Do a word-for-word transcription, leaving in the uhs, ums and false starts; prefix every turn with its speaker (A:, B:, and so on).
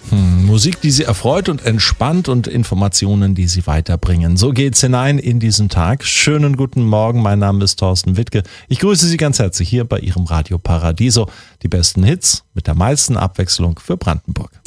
A: Hm, Musik, die Sie erfreut und entspannt und Informationen, die Sie weiterbringen. So geht's hinein in diesen Tag. Schönen guten Morgen, mein Name ist Thorsten Wittke. Ich grüße Sie ganz herzlich hier bei Ihrem Radio Paradiso. Die besten Hits mit der meisten Abwechslung für Brandenburg.